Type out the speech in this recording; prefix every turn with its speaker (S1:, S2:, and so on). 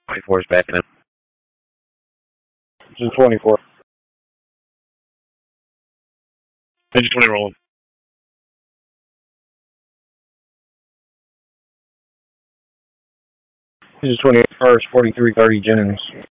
S1: 24 is backing up.
S2: Engine 24.
S1: Engine 20 rolling.
S2: Engine 20 first, 4330 Jennings.